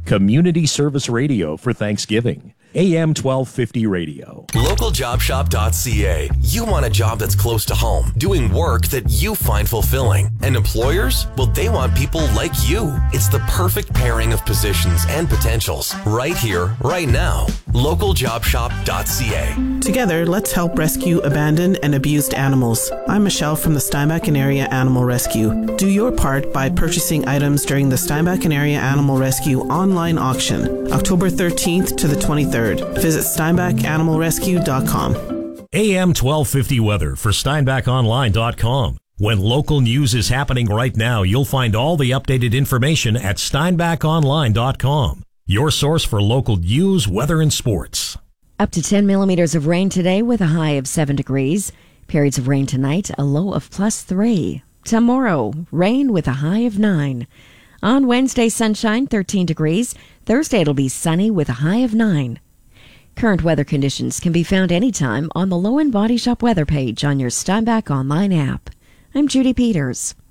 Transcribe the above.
Community Service Radio for Thanksgiving. AM 1250 Radio. LocalJobShop.ca. You want a job that's close to home, doing work that you find fulfilling. And employers? Well, they want people like you. It's the perfect pairing of positions and potentials. Right here, right now. LocalJobShop.ca. Together, let's help rescue abandoned and abused animals. I'm Michelle from the Steinbach and Area Animal Rescue. Do your part by purchasing items during the Steinbach and Area Animal Rescue online auction, October 13th to the 23rd. Visit SteinbachAnimalRescue.com. AM 1250 weather for SteinbachOnline.com. When local news is happening right now, you'll find all the updated information at SteinbachOnline.com. Your source for local news, weather, and sports. Up to 10 millimeters of rain today with a high of 7 degrees. Periods of rain tonight, a low of +3. Tomorrow, rain with a high of 9. On Wednesday, sunshine, 13 degrees. Thursday, it'll be sunny with a high of 9. Current weather conditions can be found anytime on the Low End Body Shop weather page on your Steinbach Online app. I'm Judy Peters.